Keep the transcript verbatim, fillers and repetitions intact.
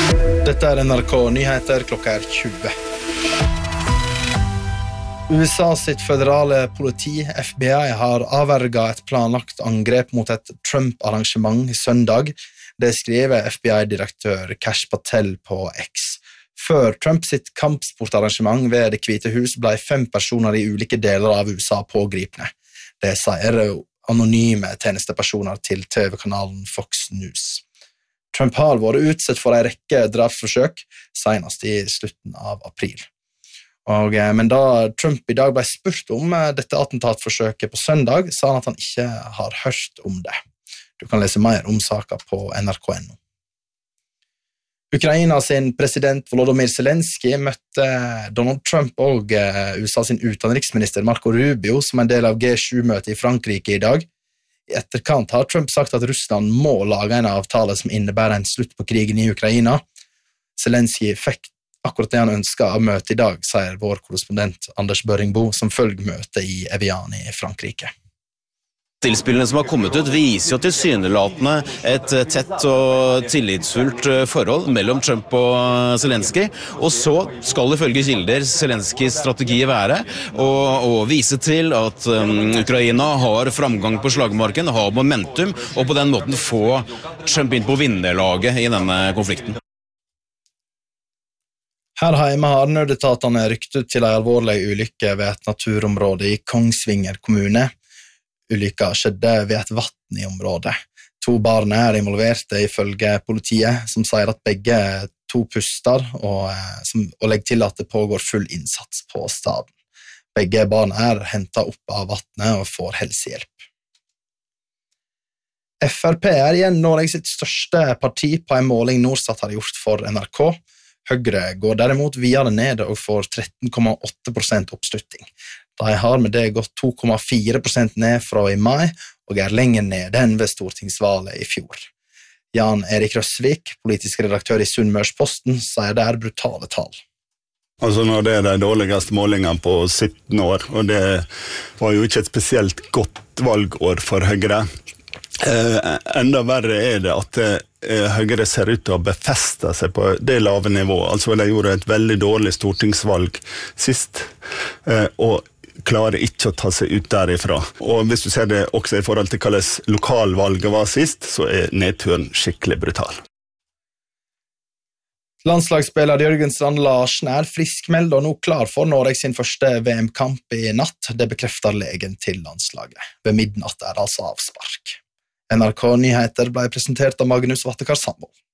Dette er N R K Nyheter, klokka er tjue. U S A sitt føderale politi, F B I, har avverget et planlagt angrep mot et Trump-arrangement i søndag. Det skriver F B I-direktør Kash Patel på X. Før Trump sitt kampsportarrangement ved Det hvite hus ble fem personer i ulike deler av U S A pågripne. Det sier anonyme tjenestepersoner til T V-kanalen Fox News. Trump har vært utsatt for en rekke drapsforsøk, senest i slutten av april. Og, men da Trump i dag ble spurt om dette attentatforsøket på søndag, sa han at han ikke har hørt om det. Du kan lese mer om saken på N R K punktum N O. Ukraina sin president Volodymyr Zelensky møtte Donald Trump og U S A sin utenriksminister Marco Rubio som en del av G sju-møtet i Frankrike i dag. I etterkant har Trump sagt at Russland må lage en avtale som innebærer en slutt på krigen i Ukraina. Zelensky fikk akkurat det han ønsket av møtet i dag, sier vår korrespondent Anders Børringbo, som følger møtet i Evian i Frankrike. Tilspillene som har kommet ut viser jo tilsynelatende et tett og tillitsfullt forhold mellom Trump og Zelensky, og så skal ifølge kilder Zelenskys strategi være å, å vise til at um, Ukraina har framgang på slagmarken, har momentum, og på den måten få Trump inn på vinnerlaget i denne konflikten. Her hjemme har nødetatene rykket ut til en alvorlig ulykke ved et naturområde i Kongsvinger kommune. Ulykka skjedde ved et vatten i området. To barn er involverte ifølge politiet, som sier at begge to puster og, som, og legger til at det pågår full innsats på staden. Begge barn er hentet opp av vattnet og får helsehjelp. F R P er igjen Norges sitt største parti på en måling Norstat har gjort for N R K. Høyre går derimot videre ned og får tretten komma åtte prosent oppslutning. De har med det gått to komma fire prosent ned fra i mai, og er lenger ned enn ved stortingsvalget i fjor. Jan Erik Røsvik, politisk redaktør i Sunnmørsposten, sier det er brutale tall. Altså når det er de dårligste målingene på sytten år, og det var jo ikke et spesielt godt valgår for Høyre. Eh, enda verre er det at eh, Høyre ser ut til å befeste seg på det lave nivået. Altså de gjorde et veldig dårlig stortingsvalg sist, eh, og klarer ikke å ta seg ut derifra. Og hvis du ser det også i forhold til hva lokalvalget var sist, så er nedturen skikkelig brutal. Landslagsspiller Jørgen Strand Larsen er friskmeld og nå klar for Norge sin første V M-kamp i natt. Det bekrefter legen til landslaget. Ved midnatt er altså avspark. N R K Nyheter ble presentert av Magnus Vattekar Sandvold.